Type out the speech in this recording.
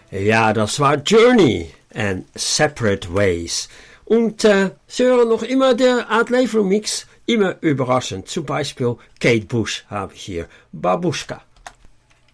Ja, das war Journey and Separate Ways. Und Sie hören noch immer der Art Level Mix, immer überraschend. Zum Beispiel Kate Bush habe ich hier, Babushka.